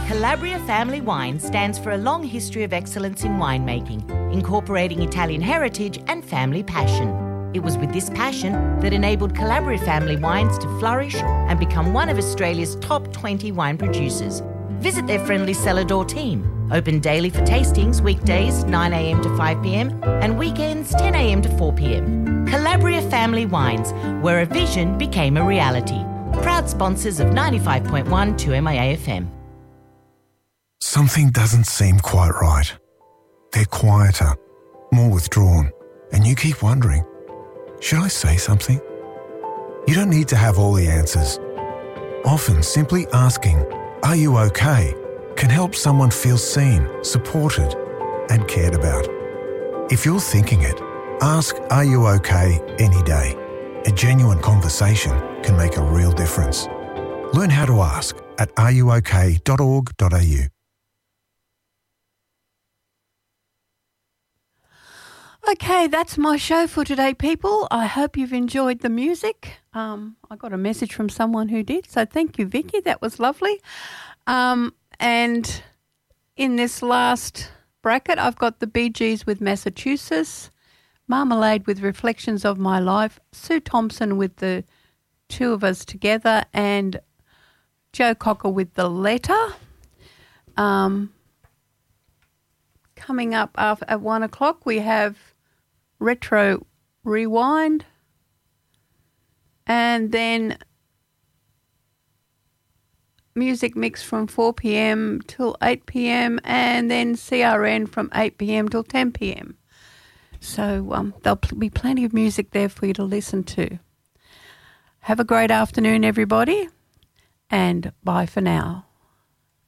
Calabria Family Wine stands for a long history of excellence in winemaking, incorporating Italian heritage and family passion. It was with this passion that enabled Calabria Family Wines to flourish and become one of Australia's top 20 wine producers. Visit their friendly cellar door team. Open daily for tastings, weekdays 9 a.m. to 5 p.m. and weekends 10 a.m. to 4 p.m. Calabria Family Wines, where a vision became a reality. Proud sponsors of 95.1 2MIA FM. Something doesn't seem quite right. They're quieter, more withdrawn, and you keep wondering, should I say something? You don't need to have all the answers. Often simply asking, "Are you okay?" can help someone feel seen, supported, and cared about. If you're thinking it, ask "Are you okay?" any day. A genuine conversation can make a real difference. Learn how to ask at areyouok.org.au. Okay, that's my show for today, people. I hope you've enjoyed the music. I got a message from someone who did, so thank you, Vicky. That was lovely. And in this last bracket, I've got the Bee Gees with Massachusetts, Marmalade with Reflections of My Life, Sue Thompson with The Two of Us Together, and Joe Cocker with The Letter. Coming up at 1 o'clock, we have Retro Rewind, and then Music Mix from 4 p.m. till 8 p.m. and then CRN from 8 p.m. till 10 p.m. So there'll be plenty of music there for you to listen to. Have a great afternoon, everybody, and bye for now.